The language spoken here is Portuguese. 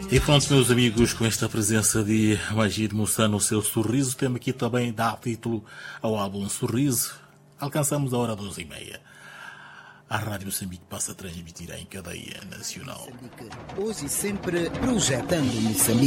E pronto, meus amigos, com esta presença de Magid Moussa no seu sorriso, temos aqui também dá título ao álbum Sorriso. Alcançamos a hora 12h30. A Rádio Moçambique passa a transmitir em cadeia nacional. Hoje e sempre projetando Moçambique.